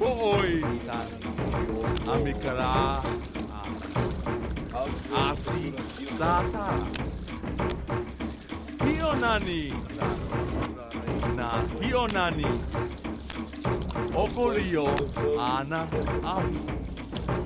Ho'oi tani amikara asi tata. Hionani na hionani. Okorio ana au.